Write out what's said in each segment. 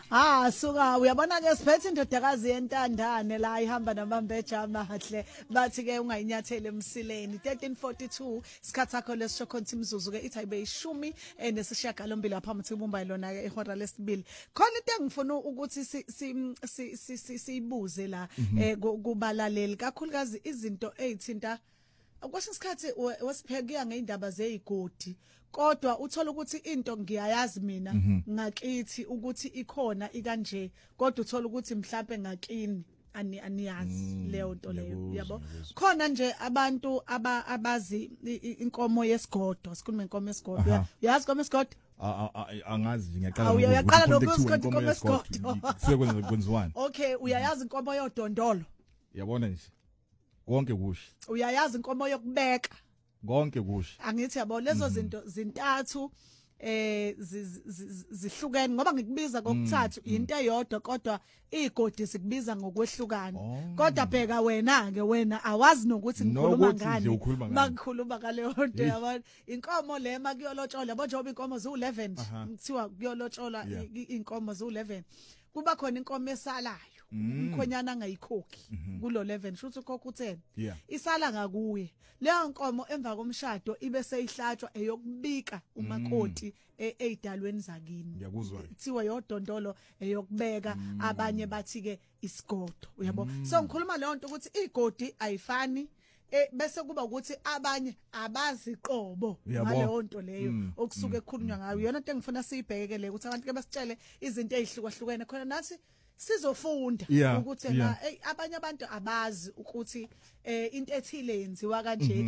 Suka uyabona ke siphethe indodakazi yentandane la ihamba namambeja amahle bathi ke ungayinyathele emsileni 1342 isikhathi sakho lesishokhonthi imzuzu ke ithi ayibe 10 nesishiyagalombili aphambi kubumba lona ke ihora lesibili khona into engifuna ukuthi siyibuze la kubalaleli kakhulukazi izinto ezithinta Kwasho isikhathi wasipheka ngeindaba zeigodi kodwa uthola ukuthi into ngiyayazi mina ngakithi ukuthi ikhona ikanje kodwa uthola ukuthi mhlambe ngakini aniyazi leyo nto leyo yabo khona nje abantu abazi inkomo yesigodo sikhuluma inkomo yesigodo uyazi inkomo yesigodo angazi ngiyaqala uyaqala nokusigodo inkomo yesigodo sekwenziwani okay uyayazi inkomo yodondolo yabona nje konke kusho uyayazi inkomo yokubeka konke kusho angithi yabo lezo zinto zintathu zihlukene ngoba ngikubiza kokuthathu into eyodwa kodwa igodi sikubiza ngokwehlukana kodwa bheka wena ke wena awazi nokuthi ngikhuluma ngani makukhuluma ngaleyo nto yabona inkomo le makuyolotshola bonjoba inkomo zu11 kuthiwa kuyolotshola inkomo zu11 kuba khona inkomo esalayo umkhonyana angayikhokhi kulo 11 shuthi ukhokha u10 isala ngakuye leyo nkomo emva komshado ibe seyihlatshwa eyokubika umakoti ezidalweni zakini ngiyakuzwa kuthiwa yodondolo eyokubeka abanye bathi ke isigodo uyabo so ngikhuluma leyo nto ukuthi igodi ayifani bese kuba ukuthi abanye abaziqobo ngaleyo nto leyo okusuka ekhulunywa ngayo iyona into engifuna siyibhekele ukuthi abantu ke basitshele izinto ezihlukahlukene khona nathi sizofunda ukuthi abanye abantu abazi ukuthi into ethile yenziwa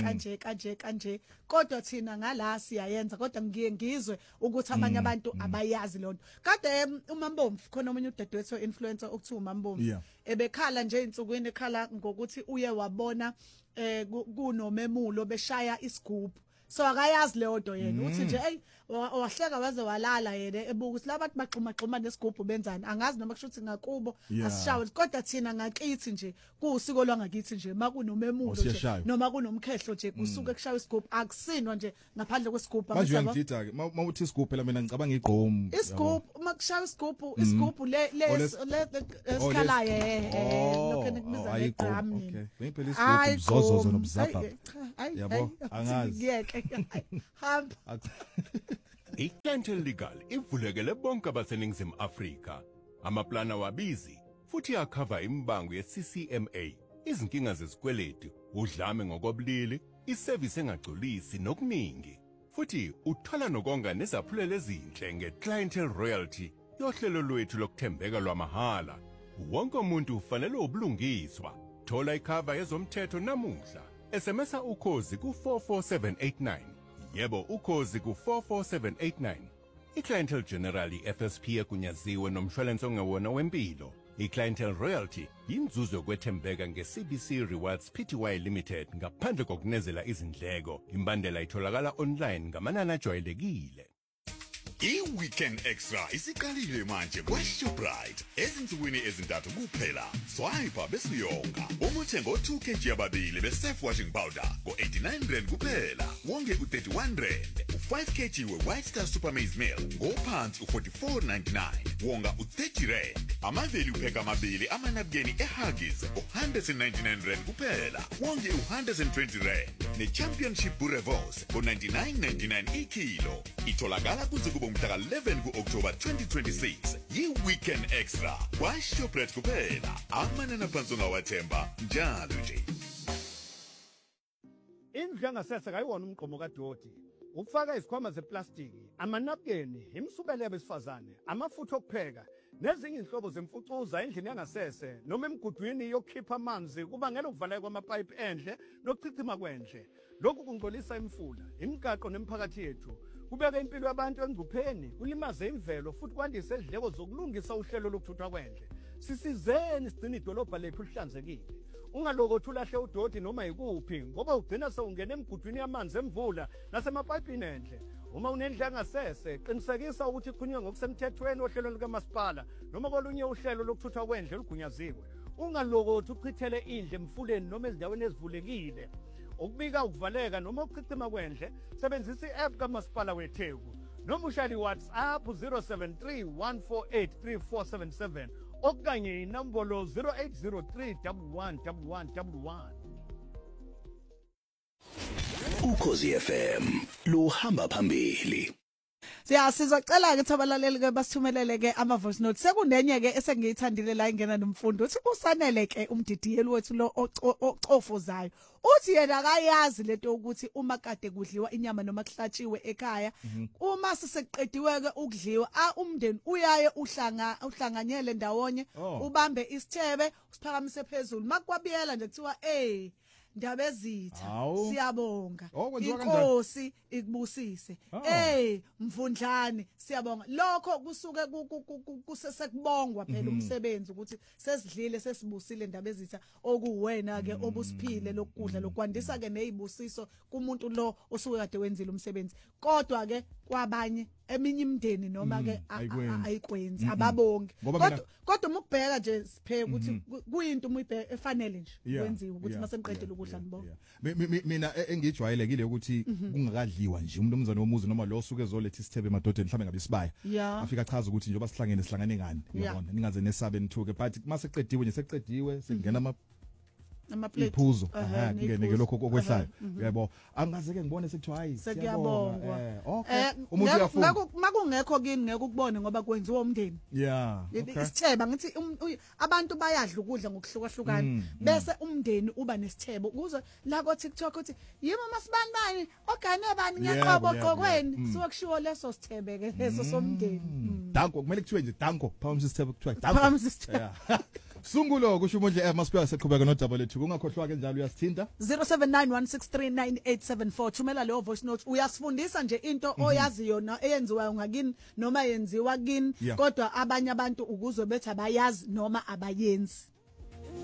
kanje kodwa thina ngala siyayenza kodwa ngiye ngizwe ukuthi abanye abantu abayazi lonto kade uMambomvu khona omunye udadewethu influencer okuthiwa uMambomvu ebekhala nje insukwini ekhala ngokuthi uye wabona kunomemulo beshaya isigubhu so akayazi leyo nto yena uthi nje hey wahleka waze walala yena ebuka ukuthi labantu baxuma nesigubhu benzani angazi noma kushuthi ngakubo asishawe kodwa thina ngakithi nje kuusiko lwangakithi nje makunomemulo nje noma kunomkhehlo nje kusuke kushawa isigubhu akusinwa nje ngaphandle kwesigubhu manje uyangitha ke mawuthi isigubhu phela mina ngicabanga igqomu isigubhu makushawa isigubhu le escala lokho nikubiza ngegram okay ngempela isigubhu zozo nomzapha yabo angazi hamba iClientele Legal ivulekele bonke abaseningizimu Afrika amaplana wabizi futhi yakhava imbango yeCCMA izinkinga zezikweletu udlame ngokobulili iservice engagculisi nokuningi futhi uthola nokonga nezaphulelo ezinhle ngeClientele Royalty yohlelo lwethu lokuthembeka lwamahala wonke umuntu ufanele ubulungiswa thola ikhava yezomthetho namuhla SMSa ukhozi ku44789 yebo ukhozi ku44789 iClientele General FSP ekunyaziwe nomshwalense ongewona wempilo iClientele Royalty inzuzo yokwethembeka ngeCBC Rewards Pty Limited ngaphandle kokunezela izindleko imbandela itholakala online ngamanani ajwayelekile iWeekend Extra isiqalile manje kwaShoprite ezinsukwini ezintathu kuphela swipe besiyonga uma uthenga 2 kg yababili beself washing powder ngo89 kuphela wonge u31 u5 kg weWhite Star Super Maize Meal ngophansi u44.99 wonga u30 amaveli upheka amabili amanabukeni eHuggies u199 kuphela wonge u120 neChampionship Boerewors ngo99.99 ikilo itholakala kuze kube umhla ka11 kuOctober 2026 yiWeekend Extra kwaShoprite kuphela amanani aphansi ongawathemba njalo nje indlu yangasese kayiwona umgqomo kaDodi ukufaka izikhwama zeplastiki amanapkeni imsubele yabesifazane amafutha okupheka nezinye inhlobo zemfucuza endlini yangasese noma emgudwini yokukhipha amanzi kubangela ukuvaleka kwamapipe endle nokuchithima kwendle lokhu kungcolisa imfula imigaqo nemphakathi yethu kubeka impilo yabantu engcupheni kulimaze imvelo futhi kwandise izindleko zokulungisa uhlelo lokuthuthwa kwendle sisizeni sigcina idolobha lethu lihlanzekile ungalokothi ulahle uDodi noma yikuphi ngoba ugcina sewungena emgudwini yamanzi emvula nasemapayipini endle uma unendle yangasese qinisekisa ukuthi iqhunywe ngokusemthethweni ohlelweni likamasipala noma kolunye uhlelo lokuthuthwa kwendle olugunyaziwe ungalokothi uchithele indle emfuleni noma ezindaweni ezivulekile ukubika ukuvaleka noma ukuchithima kwendle sebenzisa iApp kaMasipala weTheku noma ushaya iWhatsApp 073 okanye inombolo 0803 111111. Ukhozi FM luhamba phambili. Sizocela ke abalaleli ke basithumelele ke ama voice note. Sekunenye ke esengiyithandile la ingena nomfundo. Uthi usanele ke umdidiyeli wethu lo ocofozayo. Uthi yena akayazi lento ukuthi uma kade kudliwa inyama noma kuhlatshiwe ekhaya, uma siseqediwe ke ukudliwa, umndeni uyaye uhlanganyele ndawonye, ubambe isithebe, usiphakamise phezulu. Makwabiyela nje kuthiwa Ndaba ezitha siyabonga inkosi ikubusise mvundlane siyabonga lokho kusuke kusesekubongwa phela umsebenzi ukuthi sesidlile sesibusile ndaba ezitha okuwena ke obusiphile lokudla lokwandisa ke nezibusiso kumuntu lo osuke kade wenzile umsebenzi kodwa ke kwabanye eminye imndeni noma ke ayikwenzi ababongi kodwa umukubheka nje siphe ukuthi kuyinto umuyibheka efanele nje wenziwe ukuthi masemqedile ukudla ngibonga mina engijwayelekile ukuthi kungakadliwa nje umuntu omzana womuzi noma lo osuke ezoletha isithebe emadodeni mhlambe ngabe isibaya afika chaza ukuthi njengoba sihlangane ngani uyabona ningaze nesabe nithuke but maseqediwe nje seqediwe sengena amaphuzo ngene lokho okwehlayo uyabo angaze ke ngibone sethi hayi siyabonga umuntu uyafuna makungekho kini ngeke ukubone ngoba kwenziwa umndeni isitheba ngithi abantu bayadla ukudla ngokuhlukahlukana bese umndeni uba nesithebo ukuze la ko TikTok uthi yimo masibandani ogane bani ngeqobo qoqweni sokushiwo leso sithebe ke leso somndeni danko kumele kuthiwe nje danko phambi sithebe kuthiwa danko Sungulo kusho uMondle masiphela seqhubeka noDouble lethu kungakhohlwa ke njalo uyasithinta 0791639874 thumela leyo voice note uyasifundisa nje into oyaziyo na eyenziwa ngakini noma yenziwa kini kodwa abanye abantu ukuzwe bethi abayazi noma abayenzi